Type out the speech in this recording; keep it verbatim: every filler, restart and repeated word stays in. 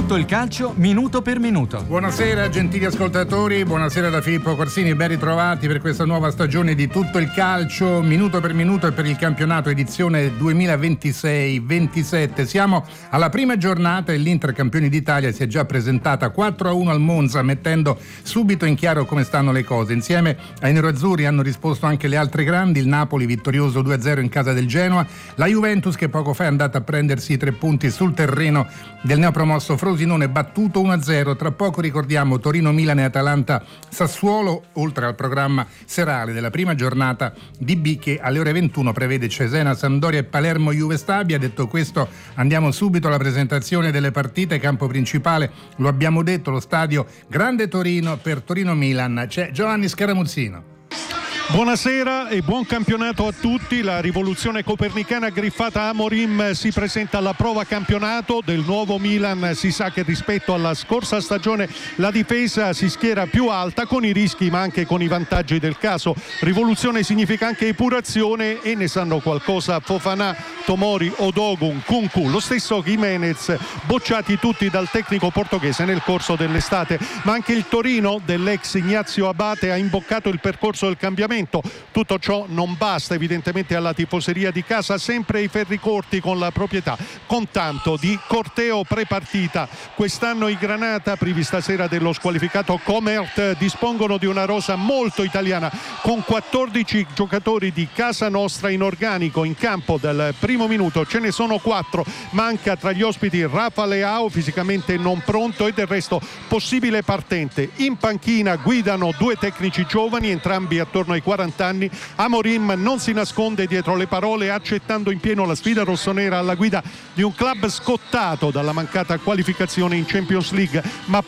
Tutto il calcio, minuto per minuto. Buonasera gentili ascoltatori, buonasera da Filippo Corsini, ben ritrovati per questa nuova stagione di Tutto il calcio, minuto per minuto e per il campionato edizione duemilaventisei ventisette. Siamo alla prima giornata e l'Inter campioni d'Italia si è già presentata quattro a uno al Monza, mettendo subito in chiaro come stanno le cose. Insieme ai neroazzurri hanno risposto anche le altre grandi, il Napoli vittorioso due a zero in casa del Genoa, la Juventus che poco fa è andata a prendersi i tre punti sul terreno del neopromosso Frosinone battuto uno a zero. Tra poco ricordiamo Torino, Milan e Atalanta Sassuolo, oltre al programma serale della prima giornata di B che alle ore ventuno prevede Cesena, Sampdoria e Palermo Juve Stabia. Detto questo, andiamo subito alla presentazione delle partite. Campo principale, lo abbiamo detto, lo stadio Grande Torino per Torino-Milan. C'è Giovanni Scaramuzzino. Buonasera e buon campionato a tutti. La rivoluzione copernicana griffata Amorim si presenta alla prova campionato del nuovo Milan. Si sa che rispetto alla scorsa stagione la difesa si schiera più alta, con i rischi ma anche con i vantaggi del caso. Rivoluzione significa anche epurazione e ne sanno qualcosa Fofana, Tomori, Odogun, Kunku, lo stesso Jimenez, bocciati tutti dal tecnico portoghese nel corso dell'estate. Ma anche il Torino dell'ex Ignazio Abate ha imboccato il percorso del cambiamento. Tutto ciò non basta evidentemente alla tifoseria di casa, sempre ai ferri corti con la proprietà, con tanto di corteo prepartita. Quest'anno i Granata, privi stasera dello squalificato Comert, dispongono di una rosa molto italiana, con quattordici giocatori di casa nostra in organico. In campo dal primo minuto ce ne sono quattro, manca tra gli ospiti Rafa Leao, fisicamente non pronto e del resto possibile partente. In panchina guidano due tecnici giovani, entrambi attorno ai quaranta anni. Amorim non si nasconde dietro le parole, accettando in pieno la sfida rossonera alla guida di un club scottato dalla mancata qualificazione in Champions League, ma